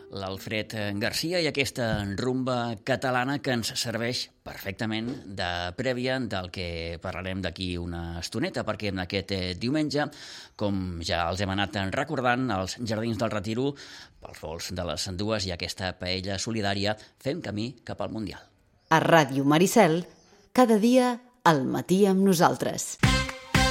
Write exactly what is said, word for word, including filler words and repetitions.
l'Alfred Garcia i aquesta rumba catalana que ens serveix perfectament de prèvia del que parlarem d'aquí una estoneta, perquè en aquest diumenge, com ja els hem anat recordant, als Jardins del Retiro, pels vols de les dues i aquesta paella solidària, fem camí cap al Mundial. A Ràdio Maricel, cada dia al matí amb nosaltres.